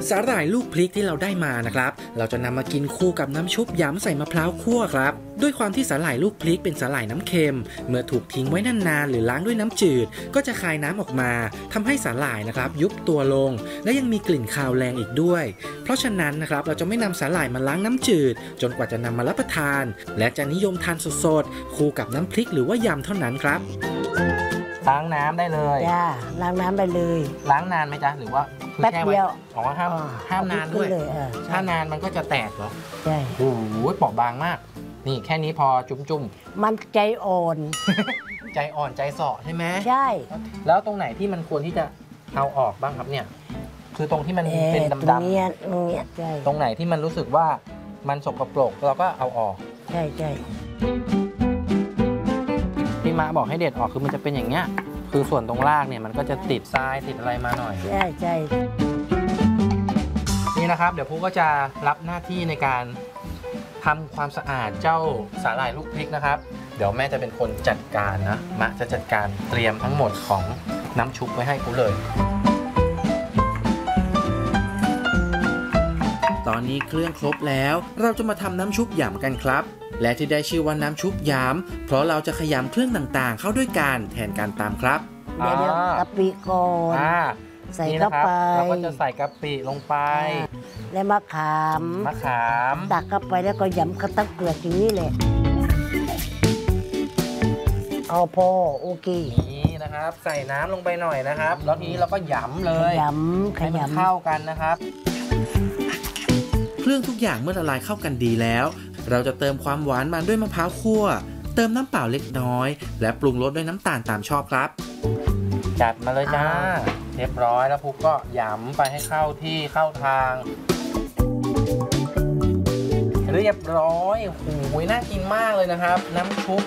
สาหร่ายลูกพริกที่เราได้มานะครับเราจะนำมากินคู่กับน้ำชุบยำใส่มะพร้าวคั่วครับด้วยความที่สาหร่ายลูกพริกเป็นสาหร่ายน้ำเค็มเมื่อถูกทิ้งไว้นานๆหรือล้างด้วยน้ำจืดก็จะคายน้ำออกมาทำให้สาหร่ายนะครับยุบตัวลงและยังมีกลิ่นคาวแรงอีกด้วยเพราะฉะนั้นนะครับเราจะไม่นำสาหร่ายมาล้างน้ำจืดจนกว่าจะนำมารับประทานและจะนิยมทานสดๆคู่กับน้ำพริกหรือว่ายำเท่านั้นครับล้างน้ำได้เลยจ้าล้างน้ำไปเลยล้างนานไหมจ๊ะหรือว่าแป๊บเดียวบอกว่าห้ามนานด้วยถ้านานมันก็จะแตกเหรอใช่โอ้โหเปราะบางมากนี่แค่นี้พอจุ่มมันใจอ่อนใจอ่อนใจเสาะใช่ไหมใช่แล้วตรงไหนที่มันควรที่จะเอาออกบ้างครับเนี่ยคือตรงที่มันเป็นดำๆตรงไหนที่มันรู้สึกว่ามันสกปรกเราก็เอาออกใช่ใช่พี่มะบอกให้เด็ดออกคือมันจะเป็นอย่างเงี้ยคือส่วนตรงรากเนี่ยมันก็จะติดทรายติดอะไรมาหน่อยใช่ใช่นี่นะครับเดี๋ยวผู้ก็จะรับหน้าที่ในการทำความสะอาดเจ้าสาหร่ายลูกพริกนะครับเดี๋ยวแม่จะเป็นคนจัดการนะมะจะจัดการเตรียมทั้งหมดของน้ำชุบไว้ให้ผู้เลยตอนนี้เครื่องครบแล้วเราจะมาทำน้ำชุบหยำกันครับและที่ได้ชื่อว่าน้ำชุบหยำเพราะเราจะขยำเครื่องต่างๆเข้าด้วยกันแทนการตำครับเดี๋ยวกะปิก่อนใส่เข้าไปเราก็จะใส่กะปิลงไปและมะขามตักเข้าไปแล้วก็หยำกระตั้งเกลืออย่างนี้แหละเอาพอโอเคนี่นะครับใส่น้ำลงไปหน่อยนะครับแล้วทีนี้เราก็หยำเลยขยำเข้ากันนะครับเครื่องทุกอย่างเมื่อละลายเข้ากันดีแล้วเราจะเติมความหวานมาด้วยมะพร้าวคั่วเติมน้ำเปล่าเล็กน้อยและปรุงรสด้วยน้ำตาลตามชอบครับจัดมาเลยจ้าเรียบร้อยแล้วพุกก็หยำไปให้เข้าที่เข้าทางเรียบร้อยโอ้โหน่ากินมากเลยนะครับน้ำชุบ